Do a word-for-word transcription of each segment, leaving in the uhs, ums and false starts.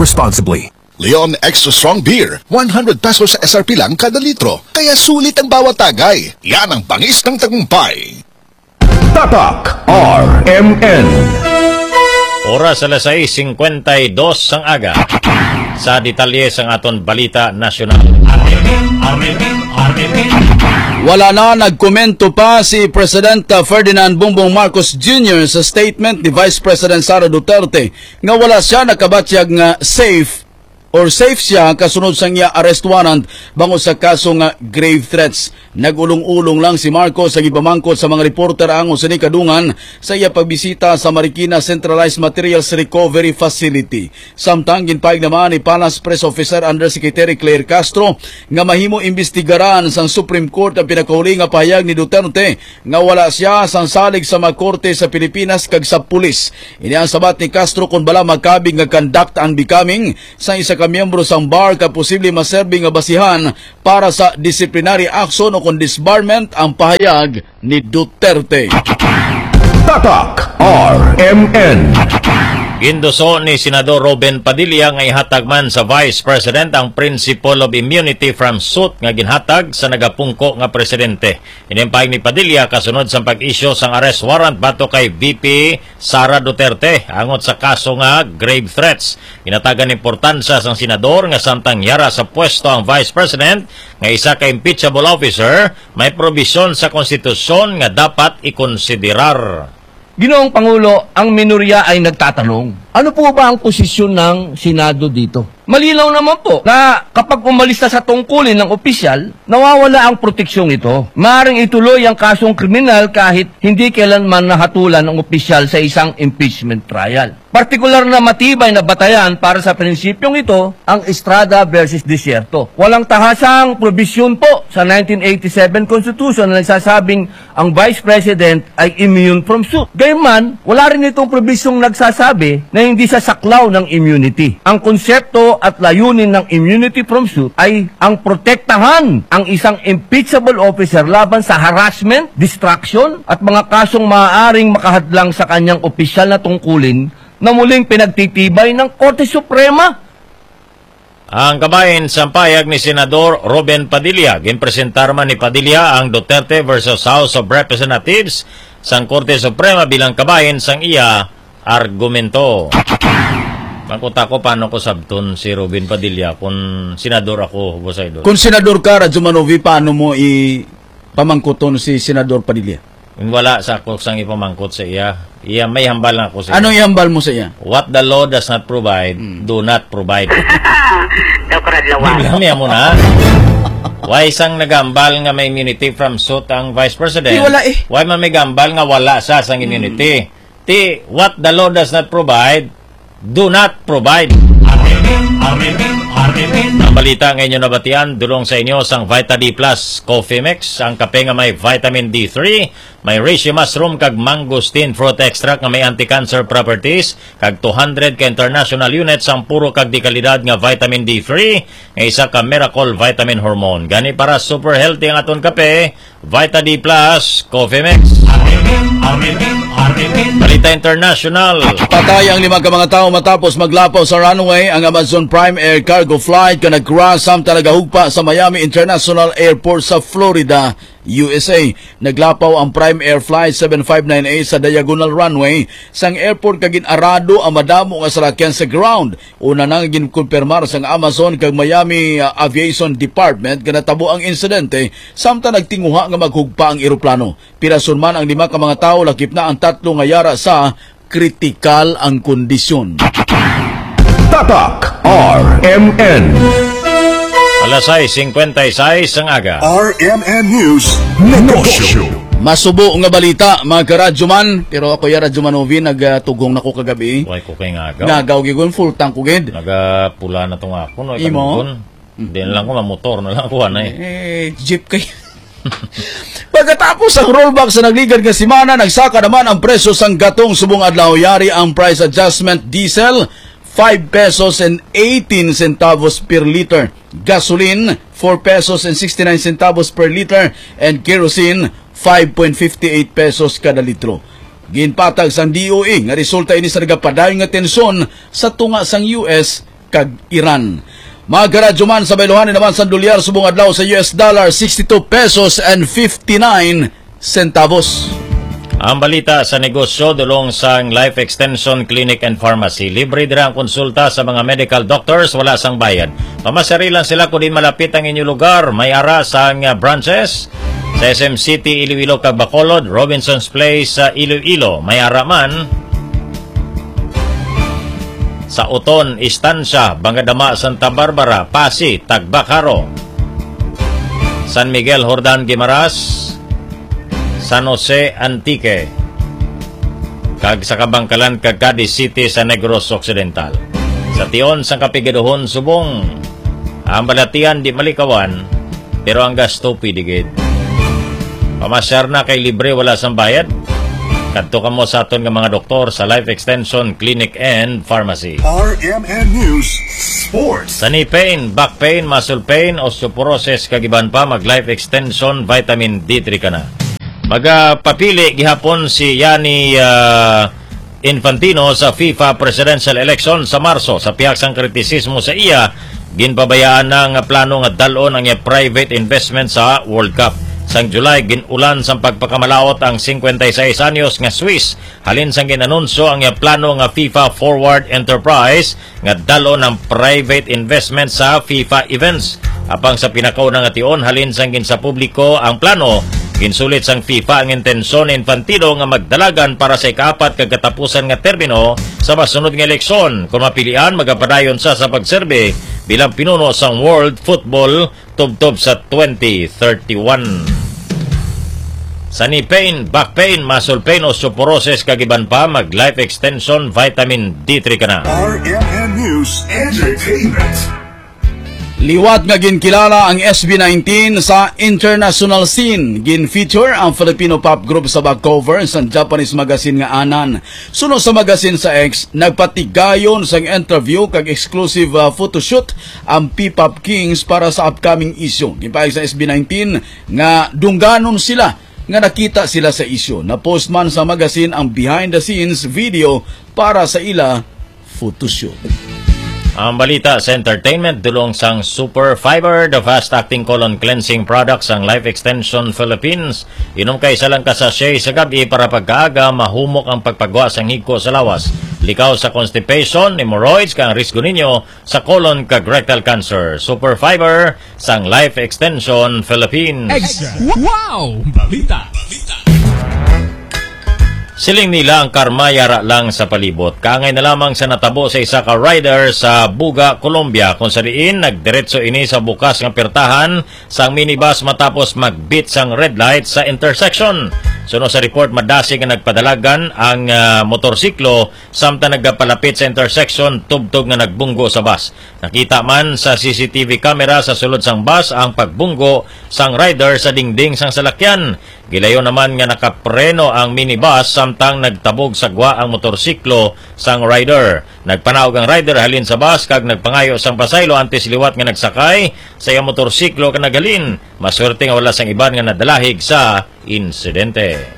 responsibly. Leon Extra Strong Beer, one hundred pesos sa S R P lang kada litro. Kaya sulit ang bawat tagay. Yan ang bangis ng tagumpay. Tatak R M N. Oras alas sais singkwentay-dos ang aga. Sa detalye sang aton balita nasyonal. Wala na nagkomento pa si President Ferdinand Bongbong Marcos Junior sa statement ni Vice President Sara Duterte nga wala siya nakabatyag nga safe or safe siya kasunod sa niya arrest warrant bango sa kaso nga grave threats. Nagulong-ulong lang si Marcos sa gipamangkot sa mga reporter ang usani kadungan sa iya pagbisita sa Marikina Centralized Materials Recovery Facility. Samtang ginpaig naman ni Palace Press Officer Undersecretary Claire Castro nga mahimo imbestigaran sang Supreme Court ang pinakahuli nga pahayag ni Duterte nga wala siya sang salig sa mga korte sa Pilipinas kag sa pulis. Ini ang sabat ni Castro kung bala magkabig nga conduct ang becoming sa isa ka miyembro sang bar ka posible maserbi nga basihan para sa disciplinary action o kung disbarment ang pahayag ni Duterte. Tatak R M N. Gindoso ni Senador Robin Padilla nga ihatag man sa Vice President ang Principle of Immunity from Suit nga ginhatag sa nagapungko nga presidente. Inimpahig ni Padilla kasunod sa pag-issue sang arrest warrant bato kay V P Sara Duterte angot sa kaso nga grave threats. Ginatagan importansya sang senador nga samtang yara sa pwesto ang Vice President nga isa ka impeachable officer, may probisyon sa konstitusyon nga dapat ikonsiderar. Ginoong Pangulo, ang minorya ay nagtatanong, ano po ba ang posisyon ng Senado dito? Malinaw naman po na kapag umalis na sa tungkulin ng opisyal, nawawala ang proteksyong ito. Maaaring ituloy ang kasong kriminal kahit hindi kailanman nahatulan ng opisyal sa isang impeachment trial. Partikular na matibay na batayan para sa prinsipyong ito ang Estrada versus Desierto. Walang tahasang probisyon po sa nineteen eighty-seven Constitution na nagsasabing ang Vice President ay immune from suit. Gayunman, wala rin itong probisyong nagsasabi na hindi siya saklaw ng immunity. Ang konsepto at layunin ng immunity from suit ay ang protektahan ang isang impeachable officer laban sa harassment, distraction at mga kasong maaaring makahadlang sa kanyang opisyal na tungkulin na muling pinagtitibay ng Korte Suprema. Ang kabahin sa payag ni Senador Robin Padilla, ginpresentar man ni Padilla ang Duterte versus House of Representatives sang Korte Suprema bilang kabahin sang iya argumento. Pangkuta ko paano ko sabton si Robin Padilla kung senador ako, Boss Idol. Kung senador ka, Radyo Manovi, paano mo ipamangkuton si Senador Padilla? Wala sa ako sang ipamangkot sa iya. Iya may hambal na ako sa iya. Anong ihambal mo sa iya? What the law does not provide, hmm. do not provide. Bibigyan mo na. Why isang nagambal nga may immunity from suit ang Vice President? Di wala eh. Why man may gambal nga wala sa sang immunity? Hmm. Ti, what the law does not provide, do not provide. Ang balita ngayon na batian, dulong sa inyo sang Vita D Plus Coffee Mix, ang kape nga may vitamin D three, may reishi mushroom kag mangosteen fruit extract nga may anti-cancer properties, kag two hundred ka international units ang puro kag di kalidad nga vitamin D three, nga isa ka miracle vitamin hormone. Gani para super healthy ang aton kape, Vita D Plus Coffee Mix. Balita international. Patay ang lima ka mga tao matapos maglapaw sa runway ang Amazon Prime Air cargo flight ka nag-crash samtang nagahugpa sa Miami International Airport sa Florida, U S A. Naglapaw ang Prime Air Flight seven five nine eight sa diagonal runway sang airport kag ginarado ang madamo nga salakyan sa ground. Una nang ginkumpirmar sang Amazon kag Miami uh, Aviation Department nga natabo ang insidente samtang nagtinguha nga maghugpa ang eroplano. Pirason man ang lima ka mga tawo, lakip na ang tatlo nga yara sa kritikal ang kondisyon. Tatak R M N. Alas sais singkwentay-sais ang aga. R M N News Negosyo. Masubo nga balita, mga karadyo man, pero ako ya Radyo Manovi, nagtugong na ko kagabi. Huwag ko kayo nga agaw. Nagaw gigon, full tank ko gid. Nagapula na itong ako. No? Imo? Hindi na lang ko, mamotor na lang ko. Na, eh. eh, jeep kayo. Pagkatapos ang rollback sa nagligad nga simana, nagsaka naman ang presyo sang gatong subong adlaw. Yari ang price adjustment diesel, five pesos and eighteen centavos per liter. Gasoline, four pesos and sixty-nine centavos per liter. And kerosene, five point five eight pesos kada litro. Ginpatag sang D O A nga resulta ini sa nagapadayon nga tensyon sa tunga sang U S kag Iran. Magkaradyo man sa bayluhanin naman sa dolyar subong adlaw sa U S dollar sixty-two pesos and fifty-nine centavos. Ang balita sa negosyo dulong sang Life Extension Clinic and Pharmacy. Libre dira ang konsulta sa mga medical doctors, wala sang bayad. Pamasari lang sila kung di malapit ang inyong lugar. May ara sang uh, branches sa S M City, Iloilo, kag Bacolod, Robinson's Place sa Iloilo. May ara man sa Uton, Estancia, Bangadama, Santa Barbara, Pasig, Tagbacaro, San Miguel, Jordan, Guimaras, San Jose, Antique, kag sa Kabangkalan, kag Cadiz City sa Negros Occidental. Sa Tion, sa Kapigaduhon, Subong, ang balatian di malikawan, pero ang gasto pidigid. Pamasyar na kay libre, wala sang bayad. Kadto ka mo sa aton nga mga doktor sa Life Extension Clinic and Pharmacy. R M N News Sports. Sa knee pain, back pain, muscle pain, osteoporosis, kagiban pa, mag Life Extension Vitamin D three ka na. Magpapili gihapon si Gianni uh, Infantino sa FIFA Presidential Election sa Marso. Sa pihak sang kritisismo sa iya, ginpabayaan na nga plano nga dalon ang iya private investment sa World Cup. Sang July, ginulan sang pagpakamalaot ang fifty-six anyos nga Swiss. Halin sang ginanunsyo ang iya plano nga FIFA Forward Enterprise nga dalon ang private investment sa FIFA events. Apang sa pinakaunang nga tion, halin sang gin sa publiko ang plano, ginsulit sang FIFA ang intensyon ni Infantino nga magdalagan para sa ikaapat kag katapusan nga termino sa masunod nga eleksyon. Kung mapilian, magapadayon sa sa pagserbe bilang pinuno sang World Football tubtob sa twenty thirty-one. Sa knee pain, back pain, muscle pain, osteoporosis, kagiban pa, mag Life Extension Vitamin D three ka na. R M N News Entertainment. Liwat nga ginkilala ang S B nineteen sa international scene. Gin-feature ang Filipino pop group sa back cover sa Japanese magazine nga Anan. Suno sa magazine sa X, nagpatigayon sa interview kag exclusive uh, photoshoot ang P-Pop Kings para sa upcoming issue. Gipaig sa S B nineteen nga dungganon sila nga nakita sila sa issue. Na-post man sa magazine ang behind-the-scenes video para sa ila photoshoot. Ang balita sa entertainment, dulong sang Super Fiber, the fast-acting colon cleansing product sang Life Extension Philippines. Inom kay isa lang ka sachet sa gabi para pagkaaga mahumok ang pagpagawa sang higko sa lawas. Likaw sa constipation, hemorrhoids, kang risgo ninyo sa colon kag rectal cancer. Super Fiber sang Life Extension Philippines. Extra. Wow! Balita! Balita! Siling nila ang karma yara lang sa palibot. Kaangay na lamang sa natabo sa isa ka rider sa Buga, Colombia, kung sa diin nagdiretso ini sa bukas ng pirtahan sang minibus matapos magbit sang red light sa intersection. Suno sa report, madasig nga nagpadalagan ang uh, motorsiklo samtang nagpalapit sa intersection tubtog nga nagbunggo sa bus. Nakita man sa C C T V camera sa sulod sang bus ang pagbunggo sang rider sa dingding sang salakyan. Gilayo naman nga nakapreno ang minibus samtang nagtabog sa gwa ang motorsiklo sang rider. Nagpanaog ang rider halin sa bus kag nagpangayo sang pasaylo antes liwat nga nagsakay sa iyang motorsiklo kag nagalin. Maswerte nga wala sang iban nga nadalahig sa insidente.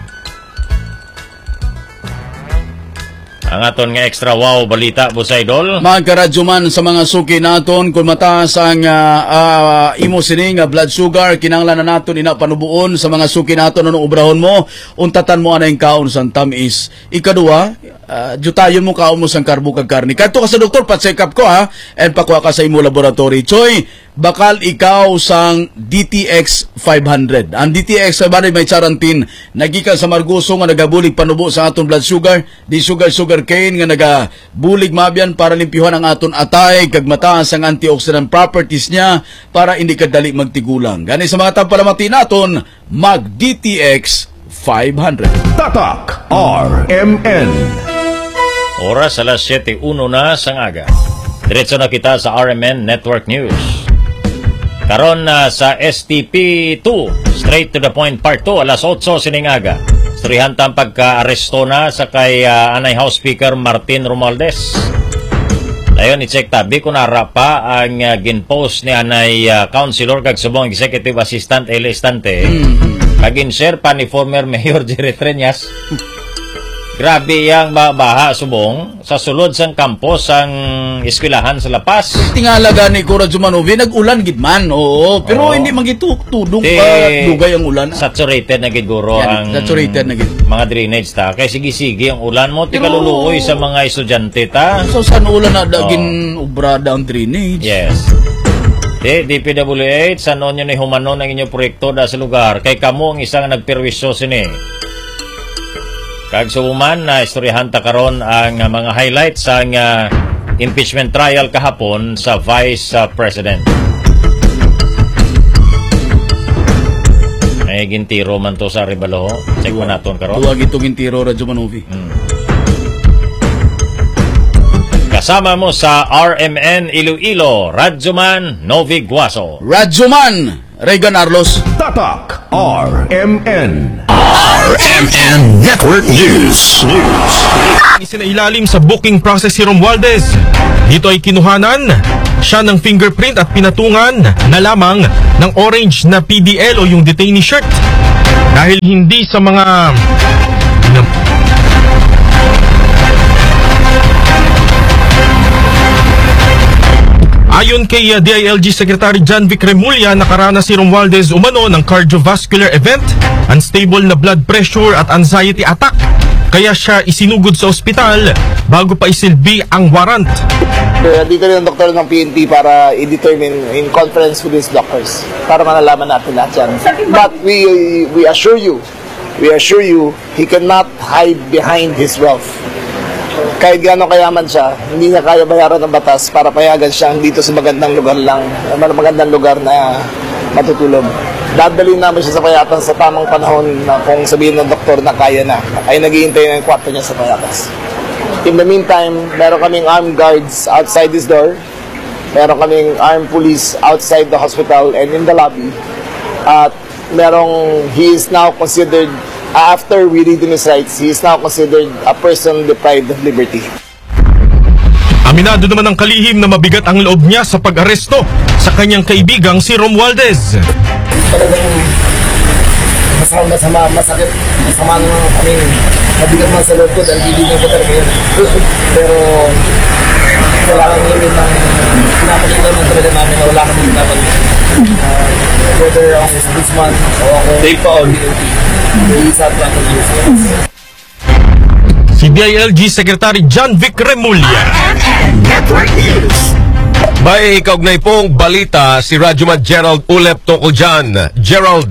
Ang aton nga extra wow balita, Busay Dol. Magkaradyo man sa mga suki naton kung mataas ang uh, uh, imo sining uh, blood sugar, kinanglan na naton ina panubuon sa mga suki naton anong obrahon mo, untatan mo anay kaon sang tamis. Ikaduha, uh, jutayon mo kaon mo sang karbo kag karni. Kadto ka sa doktor, pa-check up ko ha, and pakuha ka sa imo laboratory. Choy, bakal ikaw sang D T X five hundred. Ang D T X five hundred may charantin, nagikan sa marguso nga nagabulig panubo sa aton blood sugar, di sugar sugar cane nga nagabulig mabyan para limpyuhan ang aton atay kag mataas ang antioxidant properties niya para hindi ka dali magtigulang. Gani sa mga tampalamati naton, mag D T X five hundred. Tatak R M N. Oras alas siyete uno na sang aga. Diretso na kita sa R M N Network News. Karon na uh, sa S T P two, straight to the point part two, alas otso sining aga. Strihantang pagka-aresto na sa kay uh, Anay House Speaker Martin Romualdez. Dayon i-check tabi kung nara pa ang uh, ginpost ni Anay uh, Councilor kag subong Executive Assistant El Estante. Mm-hmm. Kag in-share pa ni former Mayor Jerry Treñas. Grabe yang baha subong sa sulod sang kampos sang eskwelahan sa Lapas. Tingala gani ko Radyo Manovi, nag-ulan gid man. Oo, pero Oo. hindi magitudong Di- pa dugay ang ulan. Saturated na gid guro Yan, ang saturated na gid. mga drainage ta. Kay sige-sige ang ulan mo, ti Pero- kaluluoy sa mga estudyante ta. So saan ulan na daging ubrada ang drainage? Yes. Di, D P W H, saan nyo ni humanon ang inyong proyekto da sa lugar? Kay kamo ang isang nagperwisyo sini. Kag suman na istoryahan ta karon ang uh, mga highlights sa uh, impeachment trial kahapon sa Vice uh, President. Ay gintiro man to sa Ribalo. Check mo naton karon. Tuwag itong intiro Radyo Manovi. Hmm. Kasama mo sa R M N Iloilo, Radyoman Novi Guaso. Radyoman Regan Arlos. Tatak R M N. R M N Network News. News. Isinailalim sa booking process si Romualdez. Dito ay kinuhanan siya ng fingerprint at pinatungan na lamang ng orange na P D L o yung detainee shirt. Dahil hindi sa mga Ayon kay uh, D I L G Secretary John Vic Remulla, nakaranas si Romualdez umano ng cardiovascular event, unstable na blood pressure at anxiety attack. Kaya siya isinugod sa ospital bago pa isilbi ang warrant. Kaya dito rin ang doktor ng P N P para i-determine in conference with his doctors para malalaman natin lahat yan. But we we assure you, we assure you, he cannot hide behind his wealth. Kahit gano'ng kayaman siya, hindi niya kaya bayaran ng batas para payagan siyang dito sa magandang lugar lang, magandang lugar na matutulog. Dadalhin namin siya sa payatan sa tamang panahon na kung sabihin ng doktor na kaya na, ay naghihintay na yung kwarto niya sa payatas. In the meantime, meron kaming armed guards outside this door, meron kaming armed police outside the hospital and in the lobby. At merong, he is now considered, after we read in his rights, he is now considered a person deprived of liberty. Aminado naman ang kalihim na mabigat ang loob niya sa pag-aresto sa kanyang kaibigang si Romualdez. Talagang masama, masama, masakit, masama ng kaming mabigat man sa loob ko dahil bibigyan ko talaga yun. Pero kailangan nyo ng pinapakita ng talaga namin na wala kami dapat. Uh, whether ako si Guzman o ako Dave Paul, isa at ako Si D I L G Secretary John Vic Remulla. May kaugnay pong balita si Radyoman Gerald Ulep tungkol dyan. Gerald.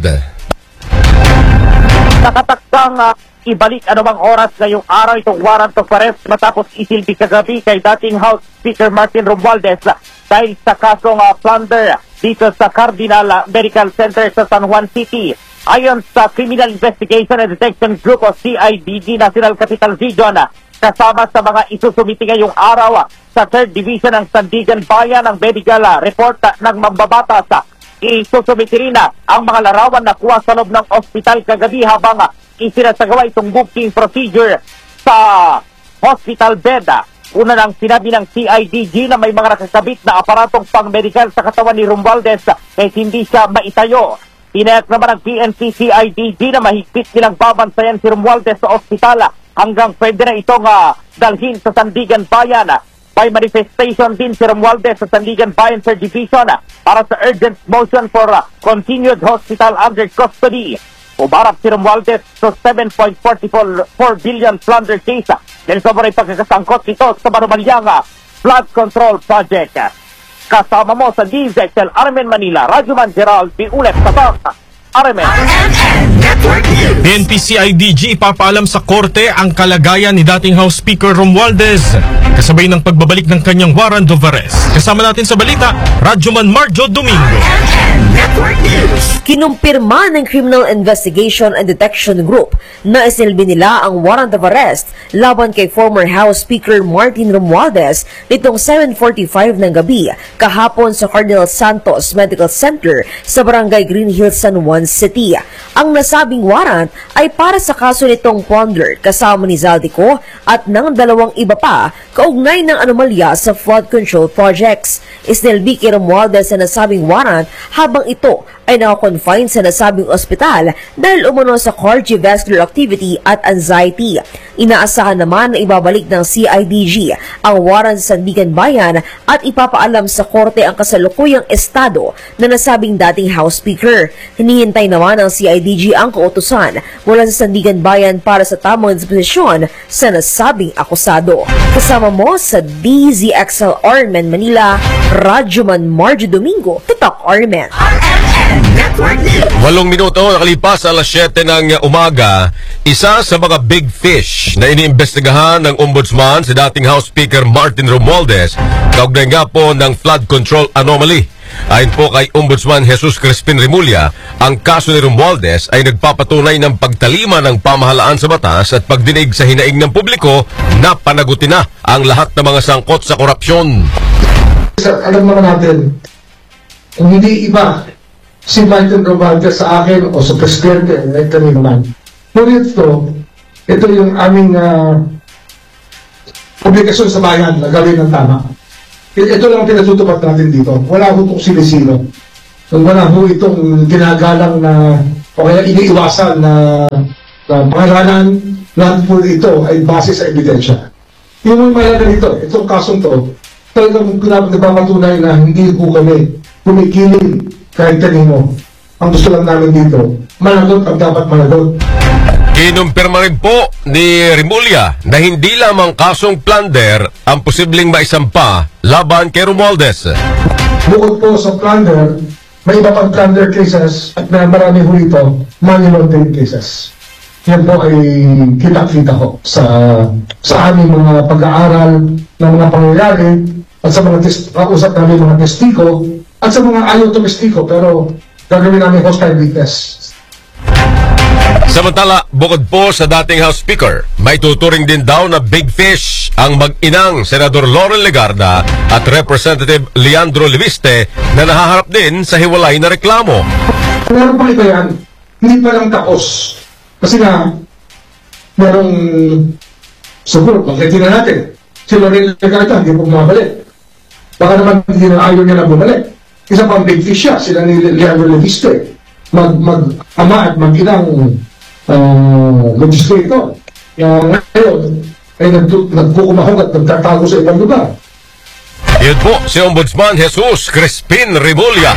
Nakataktang uh, ibalik anumang oras ngayong araw itong warrant of arrest matapos isilbi kagabi kay dating House Speaker Martin Romualdez uh, dahil sa kasong uh, plunder dito sa Cardinal Medical Center sa San Juan City. Ayon sa Criminal Investigation and Detection Group o C I D G National Capital Region, kasama sa mga isusumiti ngayong araw sa third Division ng Sandigan Bayan ng medical report ng mambabatas. Isusumiti rin ang mga larawan na kuha sa loob ng ospital kagabi habang isinasagawa itong booking procedure sa hospital bed. Una nang sinabi ng C I D G na may mga nakakabit na aparatong pang-medical sa katawan ni Romualdez kahit hindi siya maitayo. Pinayak naman ng P N P C I D G na mahigpit nilang babansayan si Romualdez sa ospital hanggang pwede na itong uh, dalhin sa Sandigan Bayan. May manifestation din si Romualdez sa Sandigan Bayan third Division para sa urgent motion for uh, continued hospital under custody. Umarap si Romualdez sa seven point four four billion plunder case dahil sa mga pagkakasangkot nito sa manumalyang uh, flood control project. Kasama mo sa D Z X L R M N Manila, Radyoman Gerald P. Ulep sa R M N. P N P C I D G ipapaalam sa korte ang kalagayan ni dating House Speaker Romualdez kasabay ng pagbabalik ng kanyang warrant of arrest. Kasama natin sa balita, Radyoman Marjo Domingo. Kinumpirma ng Criminal Investigation and Detection Group na isilbi nila ang warrant of arrest laban kay former House Speaker Martin Romualdez nitong seven forty-five ng gabi kahapon sa Cardinal Santos Medical Center sa Barangay Green Hills, San Juan City. Ang nasabing warrant ay para sa kaso nitong plunder kasama ni Zaldico at ng dalawang iba pa kaugnay ng anomalya sa flood control projects. Isinilbi kay Romualdez sa nasabing warrant habang ito ay nakakonfine sa nasabing ospital dahil umano sa cardiovascular activity at anxiety. Inaasahan naman na ibabalik ng C I D G ang warrant sa Sandigan Bayan at ipapaalam sa korte ang kasalukuyang estado na nasabing dating House Speaker. Hinihintay naman ng C I D G ang kautusan mula sa Sandigan Bayan para sa tamang disposisyon sa nasabing akusado. Kasama mo sa D Z X L R M N Manila, Radyoman Marjo Domingo, Tutok R M N. Walong minuto nakalipas alas siyete ng umaga, isa sa mga big fish na iniimbestigahan ng Ombudsman si dating House Speaker Martin Romualdez kaugnay nga po ng flood control anomaly. Ayon po kay Ombudsman Jesus Crispin Remulla, ang kaso ni Romualdez ay nagpapatunay ng pagtalima ng pamahalaan sa batas at pagdinig sa hinaing ng publiko na panagutin na ang lahat ng mga sangkot sa korupsyon. Sir, alam naman natin, kung hindi iba si Martin Romualdez sa akin o sa presidente, ay kami naman. Ngunit ito, ito yung aming uh, obligasyon sa bayan na gawin ng tama. Ito lang pinatutupad natin dito. Wala ho itong sinisino. Wala ho itong ginagalang na o kaya iniiwasan na, na pangalanan. Lahat po ito ay base sa ebidensya. Yung mga malaga dito, itong kasong to, talagang napapatunay na hindi po kami kumikiling kahit kanino. Ang gusto lang namin dito, managot ang dapat managot. Kinumpirma rin po ni Remulla na hindi lamang kasong plunder ang posibleng maisampa laban kay Romualdez. Bukod po sa plunder, may iba pang plunder cases at na marami ho ito, money laundering cases. Yan po ay kita-kita ko sa sa aming mga pag-aaral ng mga pangyayari at sa mga usap namin mga testigo at sa mga ayaw tumestiko pero gagawin namin hostile witness. Samantala, bukod po sa dating House Speaker, may tuturing din daw na big fish ang mag-inang Senador Laurel Legarda at Representative Leandro Leviste na nahaharap din sa hiwalay na reklamo. Meron pa iba yan, hindi pa lang tapos. Kasi nga, merong siguro, magkaitin na natin. Si Laurel Legarda, hindi po bumabalik. Baka naman hindi na ayaw niya na bumalik. Isa pang big fish siya, sila ni Leandro Leviste. Mag, mag-ama at mag-inang uh, legislator. Yung ngayon ay nagkukumahog at nagtatago sa ibang lugar. Yun po si Ombudsman Jesus Crispin Remulla.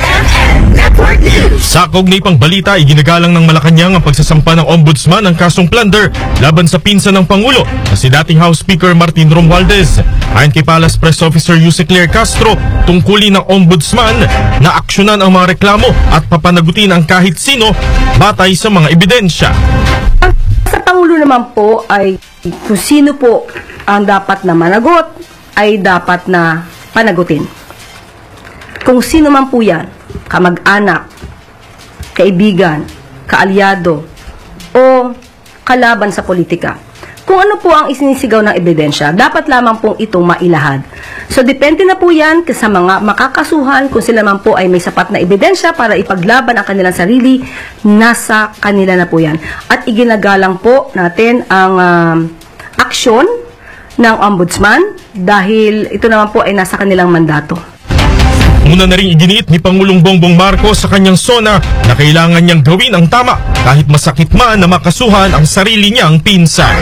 Sa kaugnay pang balita, iginagalang ng Malacanang ang pagsasampa ng Ombudsman ng kasong plunder laban sa pinsan ng Pangulo na si dating House Speaker Martin Romualdez. Ayon kay Palace Press Officer Yuse Claire Castro, tungkulin ng Ombudsman na aksyonan ang mga reklamo at papanagutin ang kahit sino batay sa mga ebidensya. Sa Pangulo naman po ay kung sino po ang dapat na managot ay dapat na panagutin. Kung sino man po yan, kamag-anak, kaibigan, kaalyado, o kalaban sa politika. Kung ano po ang isinisigaw ng ebidensya, dapat lamang pong itong mailahad. So, depende na po yan sa mga makakasuhan, kung sila man po ay may sapat na ebidensya para ipaglaban ang kanilang sarili, nasa kanila na po yan. At iginagalang po natin ang uh, aksyon ng Ombudsman dahil ito naman po ay nasa kanilang mandato. Una na rin iginiit ni Pangulong Bongbong Marcos sa kanyang sona na kailangan niyang gawin ang tama kahit masakit man na makasuhan ang sarili niyang pinsan.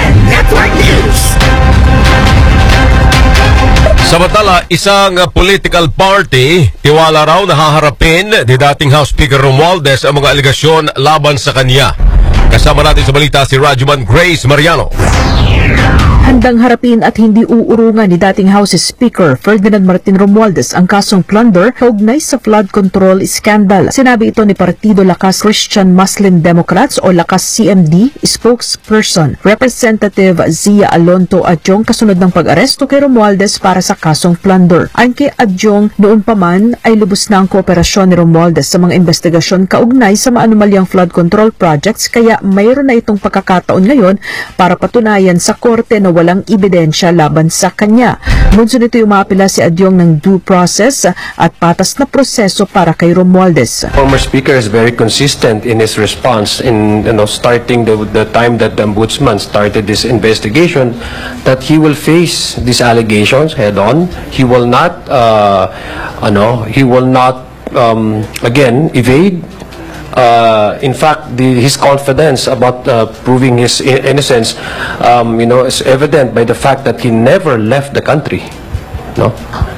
Samantala, isang political party tiwala raw na haharapin ni dating House Speaker Romualdez ang mga aligasyon laban sa kanya. Kasama natin sa balita si Radyoman Grace Mariano. Handang harapin at hindi uurungan ni dating House Speaker Ferdinand Martin Romualdez ang kasong plunder kaugnay sa flood control scandal. Sinabi ito ni Partido Lakas Christian Muslim Democrats o Lakas C M D spokesperson Representative Zia Alonto Adjong kasunod ng pag-aresto kay Romualdez para sa kasong plunder. Ayon kay Adjong, noon pa man ay lubos na ang kooperasyon ni Romualdez sa mga investigasyon kaugnay sa maanumalyang flood control projects kaya mayroon na itong pagkakataon ngayon para patunayan sa korte na walang ebidensya laban sa kanya. Munso nito umapila si Adyong ng due process at patas na proseso para kay Romualdez. Former Speaker is very consistent in his response in you know starting the the time that the Ombudsman started this investigation that he will face these allegations head on. He will not uh, ano, he will not um, again, evade. Uh, in fact, the, his confidence about uh, proving his i- innocence, um, you know, is evident by the fact that he never left the country. No,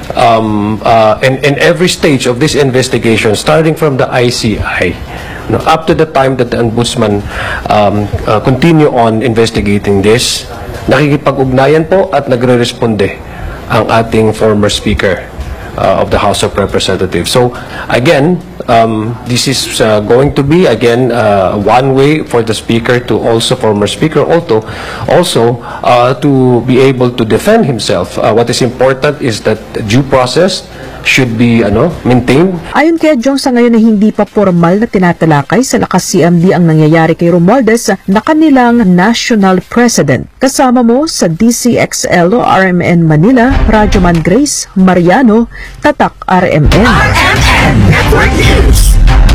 um, uh, in in every stage of this investigation, starting from the I C I, no, up to the time that the ombudsman um, uh, continue on investigating this, nakikipag-ugnayan po at nagre-responde ang ating former speaker uh, of the House of Representatives. So again, um, this is uh, going to be again uh, one way for the speaker to also former speaker also also uh, to be able to defend himself. Uh, what is important is that due process should be ano maintained. Ayon kay Jong, sa ngayon na hindi pa formal na tinatalakay sa lakas C M D ang nangyayari kay Romualdez na kanilang national president. Kasama mo sa D C X L o R M N Manila, Radyoman Grace Mariano, Tatak R M N. R M N Network News.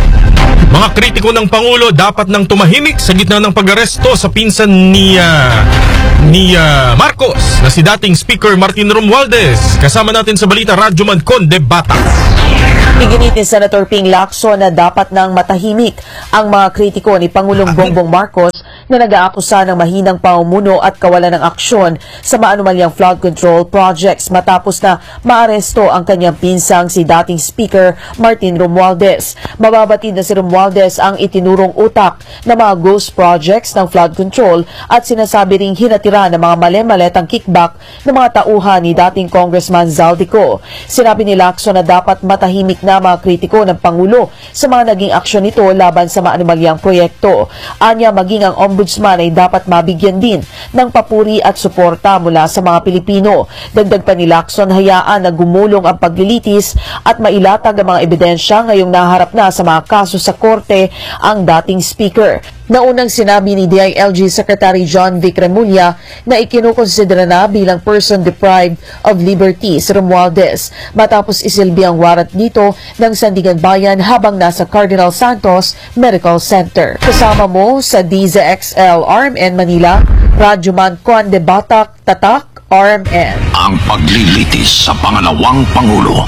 Mga kritiko ng Pangulo dapat nang tumahimik sa gitna ng pag-aresto sa pinsan ni uh, ni uh, Marcos na si dating Speaker Martin Romualdez. Kasama natin sa balita, Radyoman Conde Bata. Iginit ni Senator Ping Lacson na dapat nang matahimik ang mga kritiko ni Pangulong Bongbong Marcos na nag-aakusa ng mahinang pamumuno at kawalan ng aksyon sa maanumalyang flood control projects matapos na maaresto ang kanyang pinsang si dating Speaker Martin Romualdez. Mababatid na si Romualdez ang itinurong utak ng mga ghost projects ng flood control at sinasabi ring hinatira ng mga mali-maletang kickback ng mga tauhan ni dating Congressman Zaldico. Sinabi ni Lacson na dapat matahimik na mga kritiko ng Pangulo sa mga naging aksyon nito laban sa maanumalyang proyekto. Anya, maging ang ombudsman ay dapat mabigyan din ng papuri at suporta mula sa mga Pilipino. Dagdag pa ni Lacson, hayaan na gumulong ang paglilitis at mailatag ang mga ebidensya ngayong naharap na sa mga kaso sa korte ang dating speaker. Naunang sinabi ni D I L G Secretary John Vic Remulla na ikinukonsidera na bilang person deprived of liberty si Romualdez matapos isilbi ang warrant dito ng Sandigan Bayan habang nasa Cardinal Santos Medical Center. Kasama mo sa D Z X L R M N Manila, Radyoman Conde Batak, Tatak R M N. Ang paglilitis sa pangalawang Pangulo.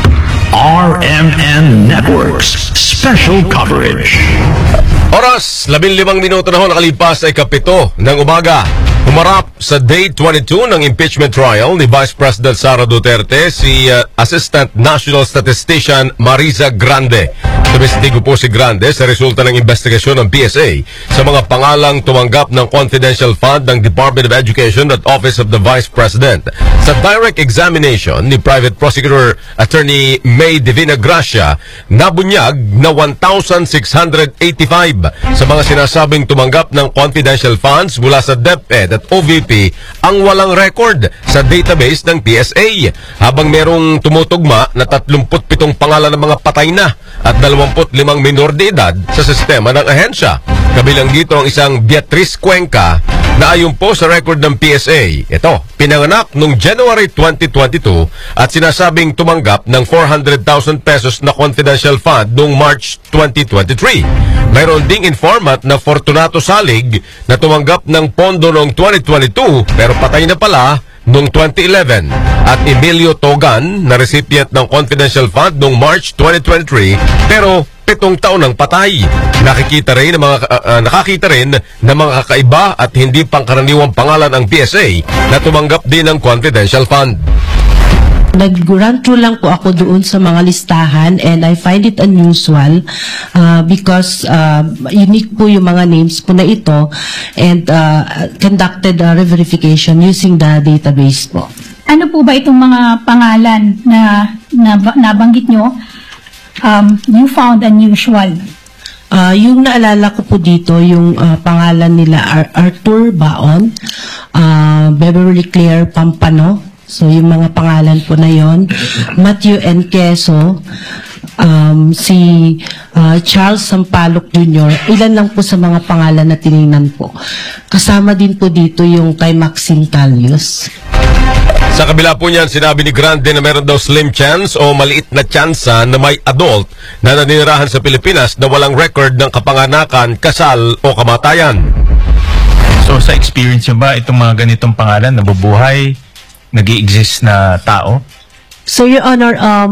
R M N Networks Special Coverage. Oras, labing limang minuto na ho nakalipas ay kapito ng umaga. Humarap sa Day twenty-two ng impeachment trial ni Vice President Sara Duterte si uh, Assistant National Statistician Marisa Grande. Tumestigo po si Grande sa resulta ng investigasyon ng P S A sa mga pangalang tumanggap ng confidential fund ng Department of Education at Office of the Vice President. Sa direct examination ni Private Prosecutor Attorney May Divina Gracia, nabunyag na one thousand six hundred eighty-five sa mga sinasabing tumanggap ng confidential funds mula sa DepEd at O V P ang walang record sa database ng P S A, habang merong tumutugma na tatlumpu't pitong pangalan ng mga patay na at dalawampu't limang minor de edad sa sistema ng ahensya. Kabilang dito ang isang Beatriz Cuenca na ayon po sa record ng P S A, ito, pinanganak noong January twenty twenty-two at sinasabing tumanggap ng four hundred thousand pesos na confidential fund noong March twenty twenty-three. Mayroon ding informant na Fortunato Salig na tumanggap ng pondo noong twenty twenty-two pero patay na pala noong twenty eleven, at Emilio Togan na recipient ng confidential fund noong March twenty twenty-three pero pitong taon ng patay. Nakikita rin ng mga uh, uh, nakakita rin ng mga kakaiba at hindi pangkaraniwang pangalan ang P S A na tumanggap din ng confidential fund. Nag-run through lang po ako doon sa mga listahan and I find it unusual uh, because uh, unique po yung mga names po na ito and uh, conducted a verification using the database po. Ano po ba itong mga pangalan na, na nabanggit nyo? Um, you found unusual? Uh, yung naalala ko po dito, yung uh, pangalan nila Ar- Arthur Baon, uh, Beverly Claire Pampano. So, yung mga pangalan po na yon, Matthew N. Queso, um, si uh, Charles Sampaloc Junior Ilan lang po sa mga pangalan na tinignan po. Kasama din po dito yung kay Maxine Talios. Sa kabila po niyan, sinabi ni Grande na meron daw slim chance o maliit na tsansa na may adult na naninirahan sa Pilipinas na walang record ng kapanganakan, kasal o kamatayan. So, sa experience nyo ba, itong mga ganitong pangalan, nabubuhay, nag-i-exist na tao? So, Your Honor, um,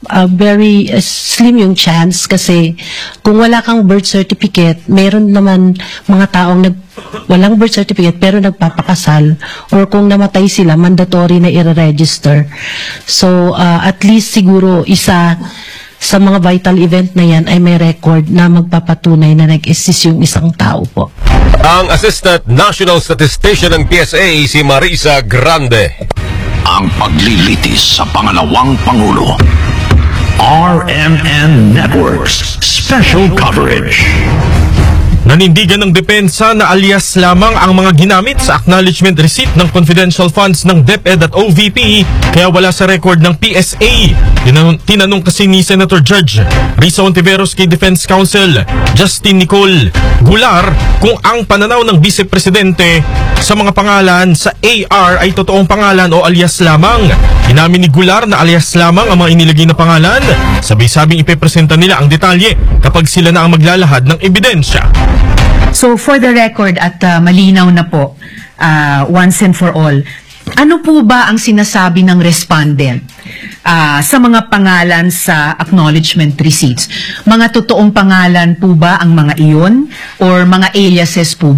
uh, very uh, slim yung chance kasi kung wala kang birth certificate, meron naman mga taong nag walang birth certificate pero nagpapakasal, or kung namatay sila, mandatory na i-register. So, uh, at least siguro isa sa mga vital event na yan ay may record na magpapatunay na nag-exist yung isang tao po. Ang Assistant National Statistician ng P S A, si Marisa Grande. Ang paglilitis sa pangalawang Pangulo. R M N Networks Special Coverage. Nanindigan ng depensa na alias lamang ang mga ginamit sa acknowledgement receipt ng confidential funds ng DepEd at O V P, kaya wala sa record ng P S A. Tinanong, tinanong kasi ni Senator Judge Risa Ontiveros kay Defense Counsel Justin Nicole Gular kung ang pananaw ng Vice Presidente sa mga pangalan sa A R ay totoong pangalan o alias lamang. Inamin ni Gular na alias lamang ang mga inilagay na pangalan. Sabi-sabing ipepresenta nila ang detalye kapag sila na ang maglalahad ng ebidensya. So for the record at uh, malinaw na po, uh, once and for all, ano po ba ang sinasabi ng respondent uh, sa mga pangalan sa acknowledgement receipts? Mga totoong pangalan po ba ang mga iyon or mga aliases po